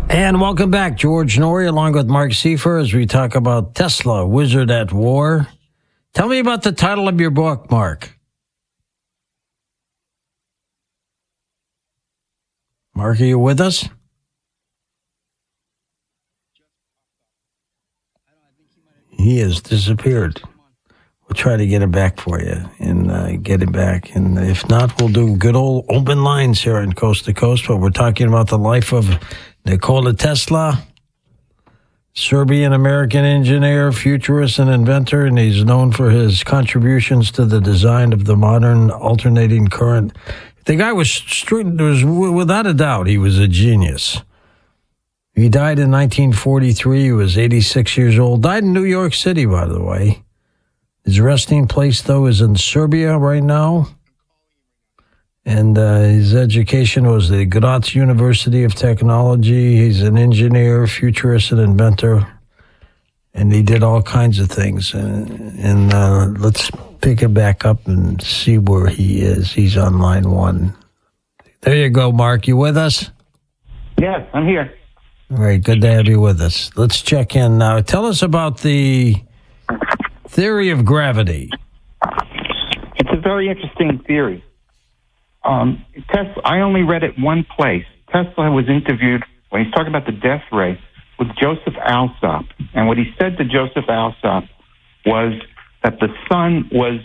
And welcome back, George Noory, along with Mark Seifer, as we talk about Tesla, Wizard at War. Tell me about the title of your book, Mark. Mark, are you with us? He has disappeared. We'll try to get it back for you and get it back. And if not, we'll do good old open lines here on Coast to Coast. But we're talking about the life of Nikola Tesla, Serbian-American engineer, futurist, and inventor, and he's known for his contributions to the design of the modern alternating current. The guy was without a doubt, he was a genius. He died in 1943. He was 86 years old. Died in New York City, by the way. His resting place, though, is in Serbia right now. And his education was the Graz University of Technology. He's an engineer, futurist, and inventor. And he did all kinds of things. And let's pick it back up and see where he is. He's on line one. There you go, Mark. You with us? Yes, I'm here. All right, good to have you with us. Let's check in now. Tell us about the theory of gravity. It's a very interesting theory. Tesla, I only read it one place. Tesla was interviewed when he's talking about the death ray with Joseph Alsop. And what he said to Joseph Alsop was that the sun was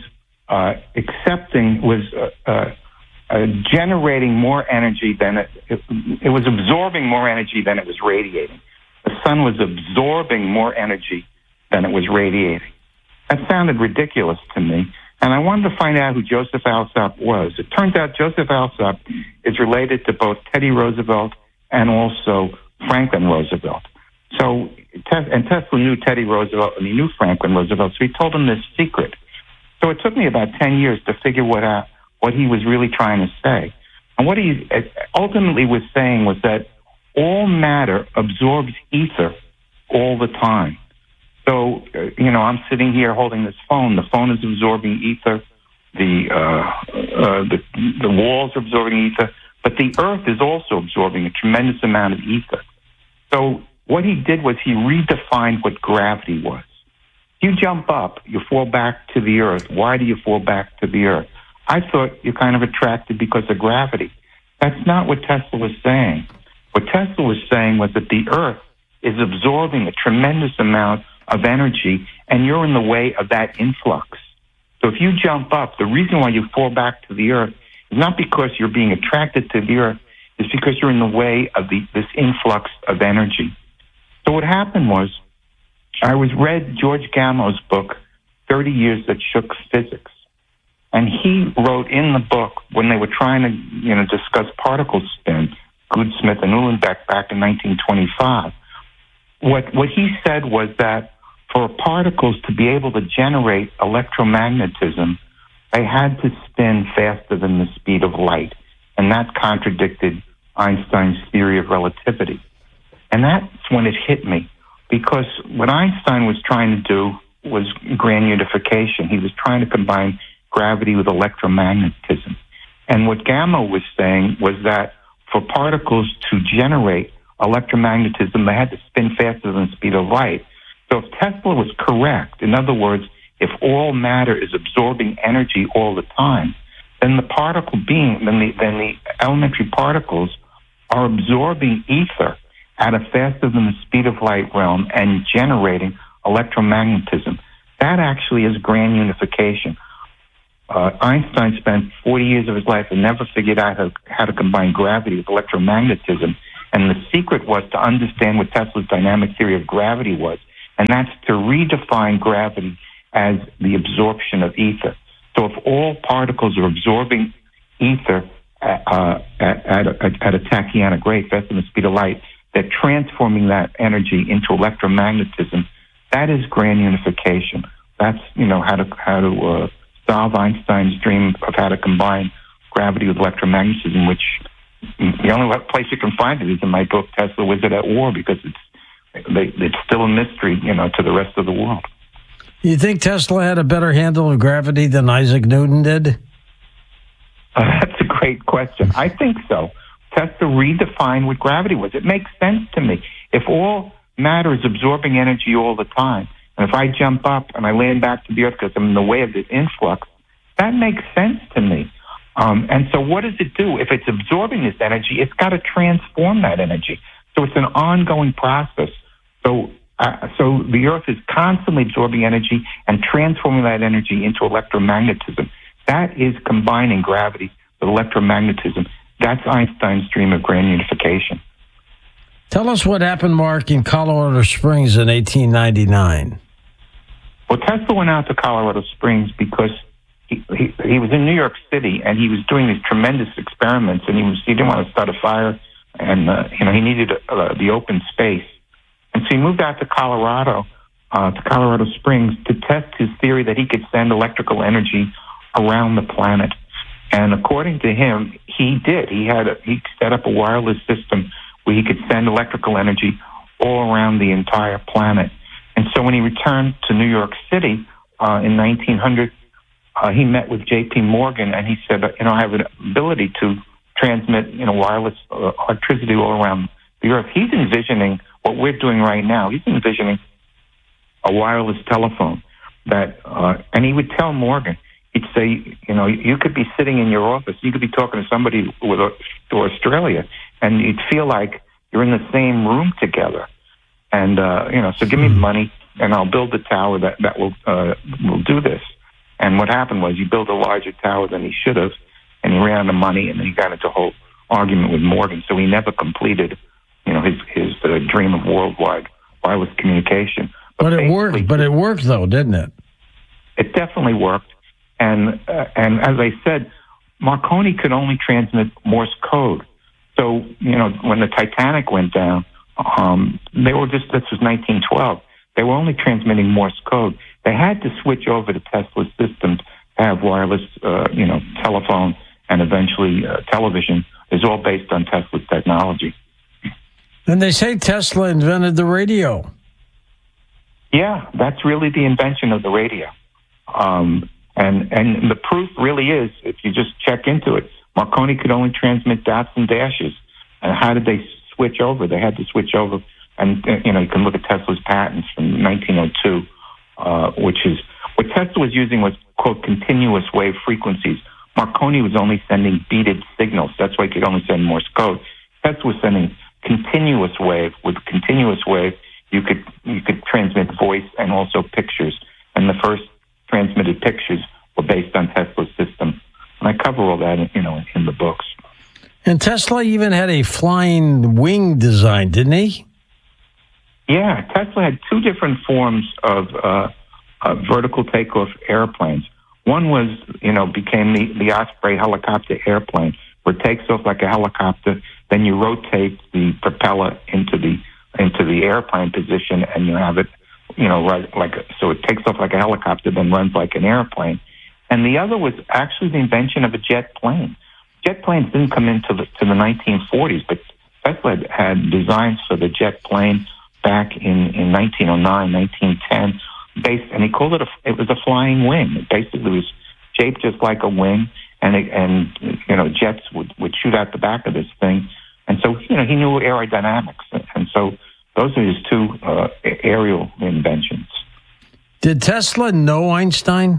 generating more energy than it was absorbing more energy than it was radiating. The sun was absorbing more energy than it was radiating. That sounded ridiculous to me, and I wanted to find out who Joseph Alsop was. It turns out Joseph Alsop is related to both Teddy Roosevelt and also Franklin Roosevelt. So, and Tesla knew Teddy Roosevelt and he knew Franklin Roosevelt, so he told him this secret. So it took me about 10 years to figure what he was really trying to say. And what he ultimately was saying was that all matter absorbs ether all the time. So, I'm sitting here holding this phone. The phone is absorbing ether. The walls are absorbing ether. But the earth is also absorbing a tremendous amount of ether. So what he did was he redefined what gravity was. You jump up, you fall back to the earth. Why do you fall back to the earth? I thought you're kind of attracted because of gravity. That's not what Tesla was saying. What Tesla was saying was that the earth is absorbing a tremendous amount of energy, and you're in the way of that influx. So if you jump up, the reason why you fall back to the earth is not because you're being attracted to the earth, it's because you're in the way of this influx of energy. So what happened was, I read George Gamo's book, 30 Years That Shook Physics. And he wrote in the book, when they were trying to, discuss particle spin, Goudsmit and Uhlenbeck back in 1925, what he said was that for particles to be able to generate electromagnetism, they had to spin faster than the speed of light. And that contradicted Einstein's theory of relativity. And that's when it hit me, because what Einstein was trying to do was grand unification. He was trying to combine gravity with electromagnetism. And what Gamow was saying was that for particles to generate electromagnetism, they had to spin faster than the speed of light. So if Tesla was correct, in other words, if all matter is absorbing energy all the time, then the elementary particles are absorbing ether at a faster than the speed of light realm and generating electromagnetism. That actually is grand unification. Einstein spent 40 years of his life and never figured out how to combine gravity with electromagnetism. And the secret was to understand what Tesla's dynamic theory of gravity was, and that's to redefine gravity as the absorption of ether. So if all particles are absorbing ether at a tachyonic rate, faster than the speed of light, they're transforming that energy into electromagnetism. That is grand unification. That's how to solve Einstein's dream of how to combine gravity with electromagnetism, which the only place you can find it is in my book, Tesla, Wizard at War, because it's still a mystery, to the rest of the world. You think Tesla had a better handle of gravity than Isaac Newton did? That's a great question. I think so. Tesla redefined what gravity was. It makes sense to me. If all matter is absorbing energy all the time, and if I jump up and I land back to the Earth because I'm in the way of this influx, that makes sense to me. And so what does it do? If it's absorbing this energy, it's got to transform that energy. So it's an ongoing process. So the Earth is constantly absorbing energy and transforming that energy into electromagnetism. That is combining gravity with electromagnetism. That's Einstein's dream of grand unification. Tell us what happened, Mark, in Colorado Springs in 1899. Well, Tesla went out to Colorado Springs because he was in New York City and he was doing these tremendous experiments, and he didn't want to start a fire, and he needed the open space, and so he moved out to Colorado Springs to test his theory that he could send electrical energy around the planet. And according to him, he did. He set up a wireless system where he could send electrical energy all around the entire planet. And so when he returned to New York City in 1900, he met with J.P. Morgan, and he said, I have an ability to transmit, wireless electricity all around the Earth. He's envisioning what we're doing right now. He's envisioning a wireless telephone that, and he would tell Morgan, he'd say, you could be sitting in your office, you could be talking to somebody to Australia, and you'd feel like you're in the same room together. And, so give me the money, and I'll build a tower that will do this. And what happened was he built a larger tower than he should have, and he ran out of money, and then he got into a whole argument with Morgan. So he never completed, his dream of worldwide wireless communication. But it worked. But it worked, though, didn't it? It definitely worked. And as I said, Marconi could only transmit Morse code. So when the Titanic went down, this was 1912. They were only transmitting Morse code. They had to switch over to Tesla's systems to have wireless, telephone, and eventually television. Is all based on Tesla's technology. And they say Tesla invented the radio. Yeah, that's really the invention of the radio. And the proof really is, if you just check into it, Marconi could only transmit dots and dashes. And how did they switch over? They had to switch over. And, you can look at Tesla's patents from 1902, which is what Tesla was using was, quote, continuous wave frequencies. Marconi was only sending beaded signals. That's why he could only send Morse code. Tesla was sending continuous wave. With continuous wave, you could transmit voice and also pictures. And the first transmitted pictures were based on Tesla's system. And I cover all that, in the books. And Tesla even had a flying wing design, didn't he? Yeah, Tesla had two different forms of vertical takeoff airplanes. One was, became the Osprey helicopter airplane, where it takes off like a helicopter. Then you rotate the propeller into the airplane position, and you have it, so it takes off like a helicopter, then runs like an airplane. And the other was actually the invention of a jet plane. Jet planes didn't come into the 1940s, but Tesla had designs for the jet plane back in 1909, 1910, and he called it was a flying wing. It basically was shaped just like a wing, and jets would shoot out the back of this thing. And so, he knew aerodynamics. And so those are his two aerial inventions. Did Tesla know Einstein?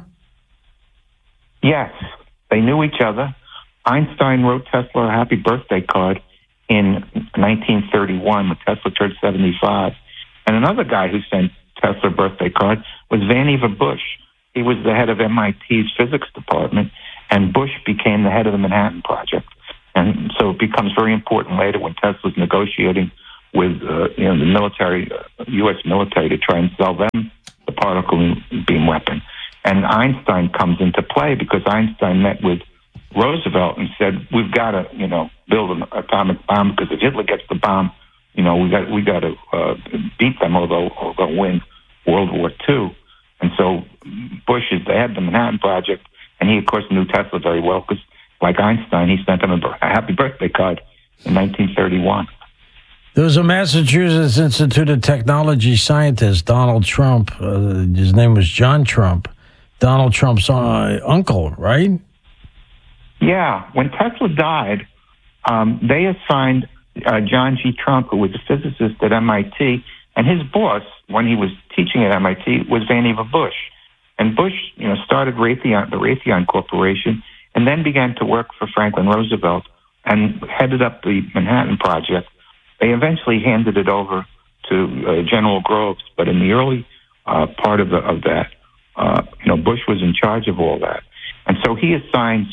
Yes, they knew each other. Einstein wrote Tesla a happy birthday card in 1931 when Tesla turned 75. And another guy who sent Tesla a birthday card was Vannevar Bush. He was the head of MIT's physics department, and Bush became the head of the Manhattan Project. And so it becomes very important later when Tesla's negotiating with the military, U.S. military, to try and sell them the particle beam weapon. And Einstein comes into play because Einstein met with Roosevelt and said, "We've got to, build an atomic bomb, because if Hitler gets the bomb, we got to beat them, or they'll win World War II." And so Bush is the head of the Manhattan Project, and he, of course, knew Tesla very well because, like Einstein, he sent him a happy birthday card in 1931. There was a Massachusetts Institute of Technology scientist, Donald Trump. His name was John Trump. Donald Trump's uncle, right? Yeah. When Tesla died, they assigned John G. Trump, who was a physicist at MIT, and his boss, when he was teaching at MIT, was Vannevar Bush. And Bush, started Raytheon, the Raytheon Corporation, and then began to work for Franklin Roosevelt and headed up the Manhattan Project. They eventually handed it over to General Groves, but in the early part of that, Bush was in charge of all that. And so he assigns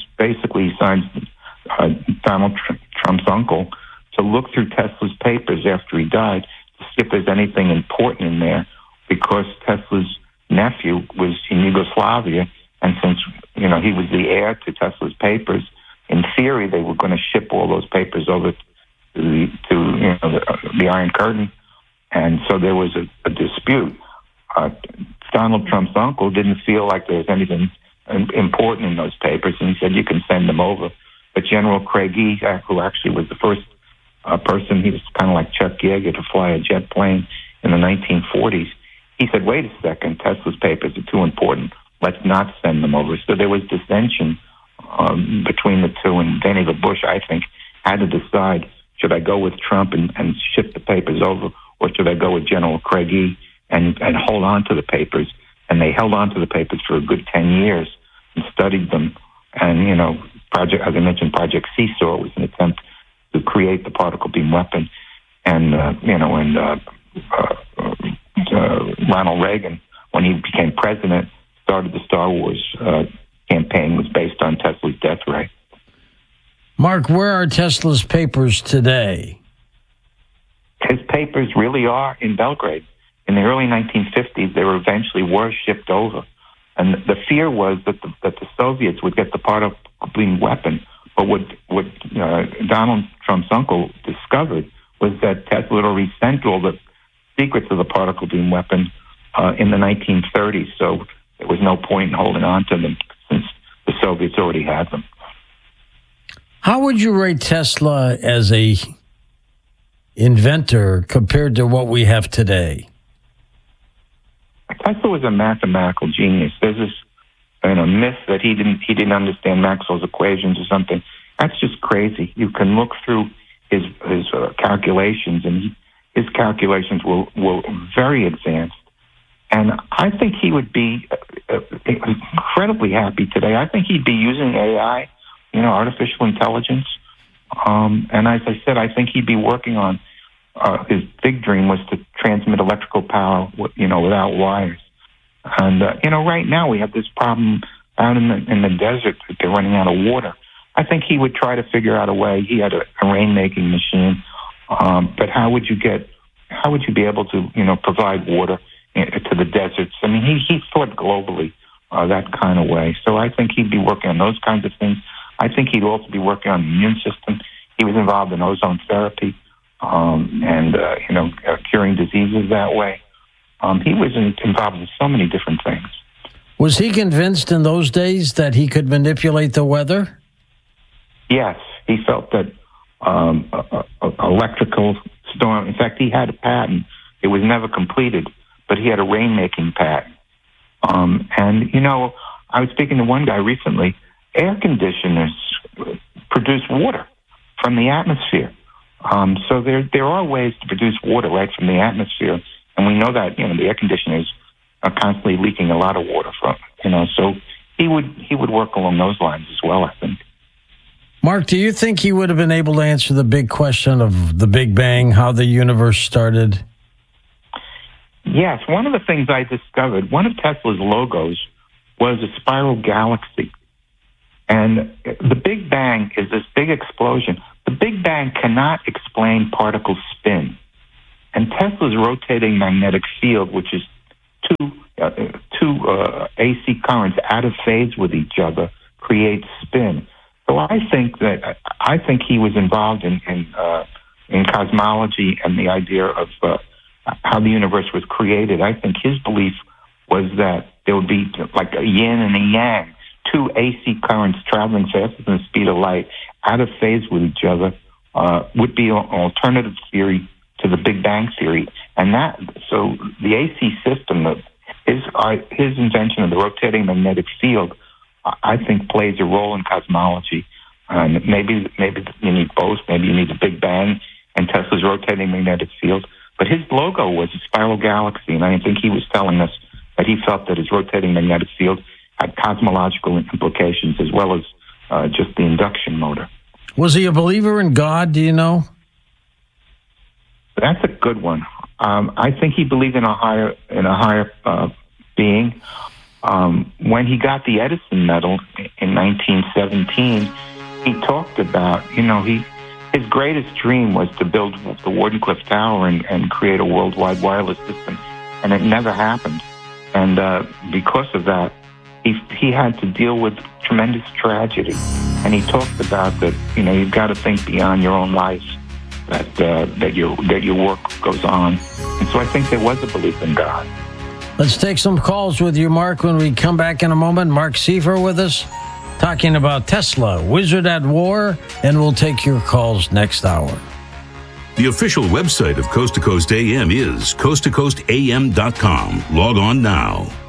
Donald Trump's uncle to look through Tesla's papers after he died to see if there's anything important in there, because Tesla's nephew was in Yugoslavia, and since he was the heir to Tesla's papers, in theory they were going to ship all those papers over to the Iron Curtain, and so there was a dispute. Donald Trump's uncle didn't feel like there was anything important in those papers, and he said, you can send them over. But General Craig E., who actually was the first person, he was kind of like Chuck Yeager, to fly a jet plane in the 1940s, he said, wait a second, Tesla's papers are too important. Let's not send them over. So there was dissension between the two, and Vannevar Bush, I think, had to decide, should I go with Trump and ship the papers over, or should I go with General Craig E. and hold on to the papers? And they held on to the papers for a good 10 years and studied them. And, as I mentioned, Project Seesaw was an attempt to create the particle beam weapon. And, Ronald Reagan, when he became president, started the Star Wars campaign, was based on Tesla's death ray. Mark, where are Tesla's papers today? His papers really are in Belgrade. In the early 1950s, they were shipped over. And the fear was that the Soviets would get the particle beam weapon. But what Donald Trump's uncle discovered was that Tesla had already sent all the secrets of the particle beam weapon in the 1930s. So there was no point in holding on to them since the Soviets already had them. How would you rate Tesla as a inventor compared to what we have today? Tesla was a mathematical genius. There's this myth that he didn't understand Maxwell's equations or something. That's just crazy. You can look through his calculations, and his calculations were very advanced. And I think he would be incredibly happy today. I think he'd be using AI, artificial intelligence. And as I said, I think he'd be working on his big dream was to transmit electrical power, without wires. And right now we have this problem out in the desert that they're running out of water. I think he would try to figure out a way. He had a rainmaking machine, but how would you be able to provide water to the deserts? I mean, he thought globally that kind of way. So I think he'd be working on those kinds of things. I think he'd also be working on the immune system. He was involved in ozone therapy. Curing diseases that way. He was involved in so many different things. Was he convinced in those days that he could manipulate the weather? Yes, he felt that electrical storm. In fact, he had a patent. It was never completed, but he had a rainmaking patent. I was speaking to one guy recently. Air conditioners produce water from the atmosphere. So there are ways to produce water right from the atmosphere, and we know that the air conditioners are constantly leaking a lot of water from. So he would work along those lines as well, I think. Mark, do you think he would have been able to answer the big question of the Big Bang, how the universe started? Yes, one of the things I discovered, one of Tesla's logos was a spiral galaxy, and the Big Bang is this big explosion. The Big Bang cannot explain particle spin. And Tesla's rotating magnetic field, which is two AC currents out of phase with each other, creates spin. So I think he was involved in cosmology and the idea of how the universe was created. I think his belief was that there would be like a yin and a yang, two AC currents traveling faster than the speed of light, out of phase with each other, would be an alternative theory to the Big Bang theory. And so the AC system, his invention of the rotating magnetic field, I think plays a role in cosmology. And maybe you need both. Maybe you need the Big Bang and Tesla's rotating magnetic field. But his logo was a spiral galaxy, and I think he was telling us that he felt that his rotating magnetic field had cosmological implications as well as just the induction motor. Was he a believer in God, do you know? That's a good one. I think he believed in a higher being. When he got the Edison medal in 1917, he talked about, his greatest dream was to build the Wardenclyffe Tower and create a worldwide wireless system, and it never happened. And because of that, he had to deal with tremendous tragedy. And he talked about that, you've got to think beyond your own life, that your work goes on. And so I think there was a belief in God. Let's take some calls with you, Mark, when we come back in a moment. Mark Seifer with us, talking about Tesla, Wizard at War, and we'll take your calls next hour. The official website of Coast to Coast AM is coasttocoastam.com. Log on now.